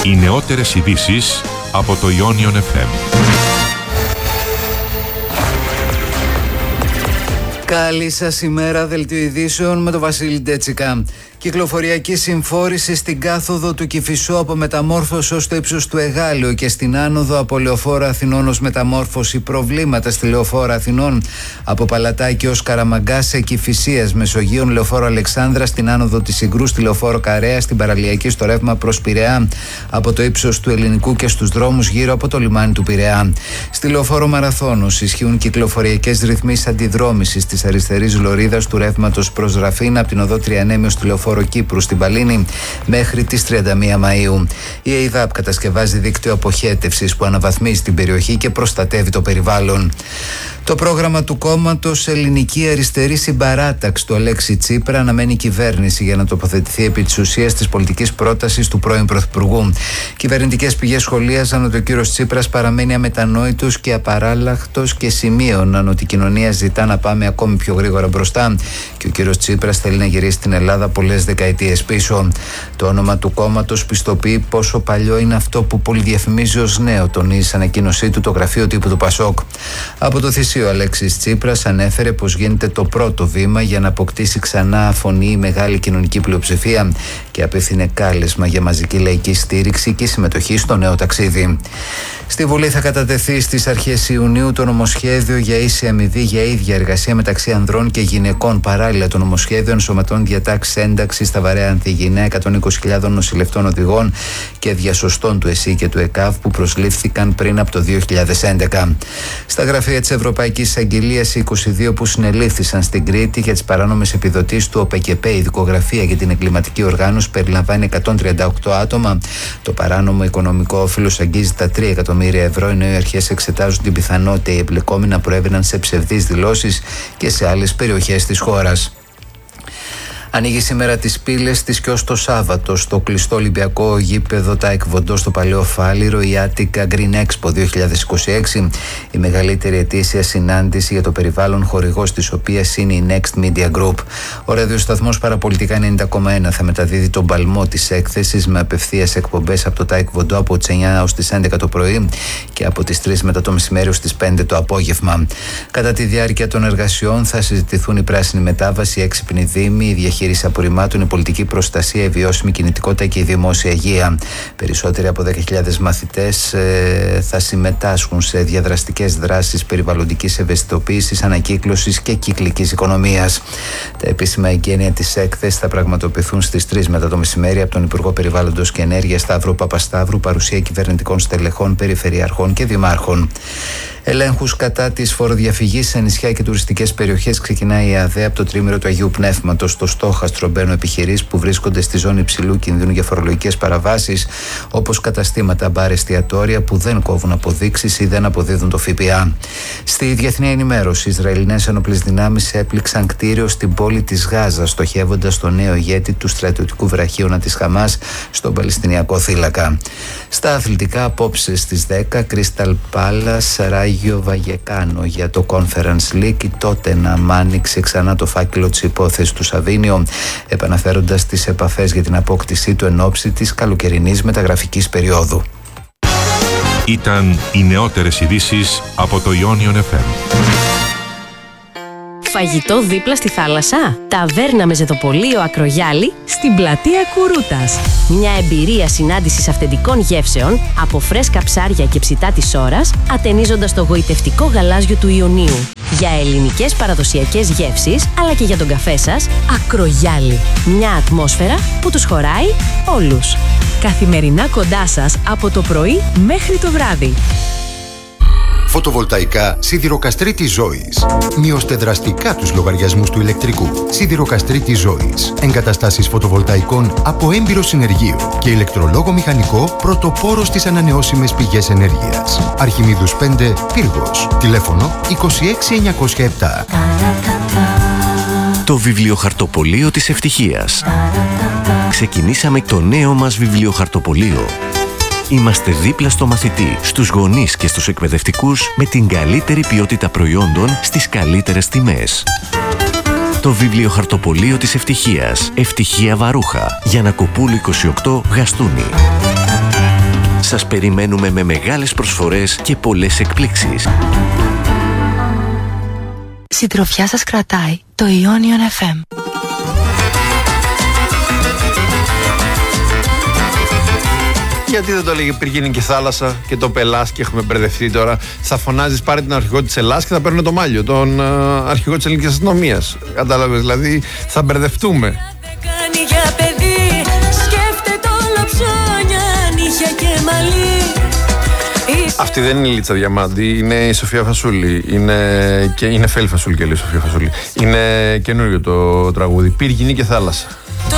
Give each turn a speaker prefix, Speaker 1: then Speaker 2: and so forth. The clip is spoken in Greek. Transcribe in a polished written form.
Speaker 1: Οι νεότερες ειδήσεις από το Ionion FM.
Speaker 2: Καλή σας ημέρα, δελτίο ειδήσεων με τον Βασίλη Ντέτσικα. Κυκλοφοριακή συμφόρηση στην κάθοδο του Κηφισού από Μεταμόρφωση ως το ύψος του Εγάλειο και στην άνοδο από Λεωφόρο Αθηνών ως Μεταμόρφωση. Προβλήματα στη Λεωφόρο Αθηνών από Παλατάκι ως Καραμαγκά, σε Κηφισίας Μεσογείων, Λεωφόρο Αλεξάνδρα, στην άνοδο της Συγκρού, στη Λεωφόρο Καρέα, στην Παραλιακή στο ρεύμα προς Πειραιά από το ύψος του Ελληνικού και στους δρόμους γύρω από το λιμάνι του Πειραιά. Στη Λεωφόρο Μαραθώνος ισχύουν κυκλοφοριακές ρυθμίσεις αντιδρόμησης της αριστερής λωρίδας του ρεύματος προς Ραφίνα από την οδό Τριανέμεως στη Λεωφόρο Κύπρου στην Παλίνη μέχρι τις 31 Μαΐου. Η ΕΙΔΑΠ κατασκευάζει δίκτυο αποχέτευσης που αναβαθμίζει την περιοχή και προστατεύει το περιβάλλον. Το πρόγραμμα του κόμματος Ελληνική Αριστερή Συμπαράταξη του Αλέξη Τσίπρα αναμένει κυβέρνηση για να τοποθετηθεί επί της ουσίας της πολιτικής πρότασης του πρώην Πρωθυπουργού. Κυβερνητικές πηγές σχολίαζαν ότι ο κύριος Τσίπρας παραμένει αμετανόητος και απαράλλαχτος και σημείωναν ότι η κοινωνία ζητά να πάμε ακόμη πιο γρήγορα μπροστά και ο κύριος Τσίπρας θέλει να γυρίσει την Ελλάδα πολλές δεκαετίες πίσω. Το όνομα του κόμματος πιστοποιεί πόσο παλιό είναι αυτό που πολυδιαφημίζει ως νέο, τονίζει σε ανακοίνωσή του το γραφείο τύπου του Πασόκ. Από το ο Αλέξης Τσίπρας ανέφερε πως γίνεται το πρώτο βήμα για να αποκτήσει ξανά φωνή η μεγάλη κοινωνική πλειοψηφία και απίθυνε κάλεσμα για μαζική λαϊκή στήριξη και συμμετοχή στο νέο ταξίδι. Στη Βουλή θα κατατεθεί στις αρχές Ιουνίου το νομοσχέδιο για ίση αμοιβή για ίδια εργασία μεταξύ ανδρών και γυναικών. Παράλληλα, το νομοσχέδιο ενσωματώνει διατάξεις ένταξης στα βαρέα ανθιγεινά 120.000 νοσηλευτών οδηγών και διασωστών του ΕΣΥ και του ΕΚΑΒ που προσλήφθηκαν πριν από το 2011. Στα γραφεία της Ευρωπαϊκής Αγγελίας, οι 22 που συνελήφθησαν στην Κρήτη για τις παράνομες επιδοτήσεις του ΟΠΕΚΕΠΕ, η δικογραφία για την εγκληματική οργάνωση περιλαμβάνει 138 άτομα. Το παράνομο οικονομικό όφελος αγγίζει τα 3 εκατομμύρια ευρώ, ενώ οι αρχές εξετάζουν την πιθανότητα οι εμπλεκόμενοι να προέβαιναν σε ψευδείς δηλώσεις και σε άλλες περιοχές της χώρας. Ανοίγει σήμερα τις πύλες της και ως το Σάββατο στο κλειστό Ολυμπιακό γήπεδο Taekwondo στο Παλαιό Φάληρο η Attica Green Expo 2026, η μεγαλύτερη ετήσια συνάντηση για το περιβάλλον, χορηγός της οποίας είναι η Next Media Group. Ο ραδιοσταθμός Παραπολιτικά 90,1 θα μεταδίδει τον παλμό της έκθεσης με απευθείας εκπομπές από το Taekwondo από τις 9 ως τις 11 το πρωί και από τις 3 μετά το μεσημέρι ως τις 5 το απόγευμα. Κατά τη διάρκεια των εργασιών θα συζητηθούν η πράσινη μετάβαση, η έξυπνη δήμη, η διαχείριση απορριμμάτων, η πολιτική προστασία, η βιώσιμη κινητικότητα και η δημόσια υγεία. Περισσότεροι από 10.000 μαθητές θα συμμετάσχουν σε διαδραστικές δράσεις περιβαλλοντικής ευαισθητοποίησης, ανακύκλωσης και κυκλικής οικονομίας. Τα επίσημα εγγένεια της έκθεσης θα πραγματοποιηθούν στις 3 μετά το μεσημέρι από τον Υπουργό Περιβάλλοντος και Ενέργειας Σταύρο Παπασταύρου, παρουσία κυβερνητικών στελεχών, περιφερειαρχών και δημάρχων. Ελέγχους κατά της φοροδιαφυγής σε νησιά και τουριστικές περιοχές ξεκινάει η ΑΔΕ από το τρίμηνο του Αγίου Πνεύματος. Στο στόχαστρο μπαίνουν επιχειρήσεις που βρίσκονται στη ζώνη υψηλού κινδύνου για φορολογικές παραβάσεις, όπως καταστήματα, μπαρ, εστιατόρια που δεν κόβουν αποδείξεις ή δεν αποδίδουν το ΦΠΑ. Στη διεθνή ενημέρωση, οι Ισραηλινές ενόπλες δυνάμεις έπληξαν κτίριο στην πόλη της Γάζα, στοχεύοντας το νέο ηγέτη του στρατιωτικού βραχίωνα της Χαμάς στον Παλαιστινιακό θύλακα. Στα αθλητικά, απόψε στις 10, Crystal Palace, Ράγιο Βαγεκάνο για το Conference League. Τότε να άνοιξε ξανά το φάκελο της υπόθεσης του Σαβίνιο, επαναφέροντας τις επαφές για την απόκτησή του εν ώψη της καλοκαιρινής μεταγραφικής περίοδου.
Speaker 1: Ήταν οι νεότερες ειδήσεις από το Ionion FM.
Speaker 3: Φαγητό δίπλα στη θάλασσα. Ταβέρνα με ζεδοπολείο Ακρογιάλη στην πλατεία Κουρούτας. Μια εμπειρία συνάντησης αυθεντικών γεύσεων από φρέσκα ψάρια και ψητά της ώρας, ατενίζοντας το γοητευτικό γαλάζιο του Ιωνίου. Για ελληνικές παραδοσιακές γεύσεις, αλλά και για τον καφέ σας, Ακρογιάλη. Μια ατμόσφαιρα που τους χωράει όλους. Καθημερινά κοντά σας από το πρωί μέχρι το βράδυ.
Speaker 4: Φωτοβολταϊκά Σιδηροκαστρίτης Ζώης. Μειώστε δραστικά τους λογαριασμούς του ηλεκτρικού. Σιδηροκαστρίτης Ζώης. Εγκαταστάσεις φωτοβολταϊκών από έμπειρο συνεργείο και ηλεκτρολόγο μηχανικό, πρωτοπόρος στις ανανεώσιμες πηγές ενέργειας. Αρχιμίδους 5, Πύργος. Τηλέφωνο 26907.
Speaker 5: Το βιβλιοχαρτοπωλείο της ευτυχίας. Ξεκινήσαμε το νέο μας βιβλιοχαρτοπωλείο. Είμαστε δίπλα στο μαθητή, στους γονείς και στους εκπαιδευτικούς με την καλύτερη ποιότητα προϊόντων στις καλύτερες τιμές. Το βιβλιοχαρτοπωλείο της ευτυχίας. Ευτυχία Βαρούχα. Γιαννακοπούλου 28, Γαστούνη. Σας περιμένουμε με μεγάλες προσφορές και πολλές εκπλήξεις.
Speaker 6: Συντροφιά σας κρατάει το Ionion FM.
Speaker 7: Γιατί δεν το έλεγε Πυργίνη και θάλασσα και το πελάς και έχουμε μπερδευτεί τώρα. Θα φωνάζεις πάρε τον αρχηγό της Ελλάδας και θα παίρνω το μάλιο, τον αρχηγό της ελληνικής αστυνομίας. Κατάλαβες, δηλαδή θα μπερδευτούμε. Αυτή δεν είναι η Λίτσα Διαμάντη, είναι η Σοφία Φασούλη. Είναι Φέλη Φασούλη και λέει η Σοφία Φασούλη. Είναι καινούριο το τραγούδι. Πυργίνη και θάλασσα.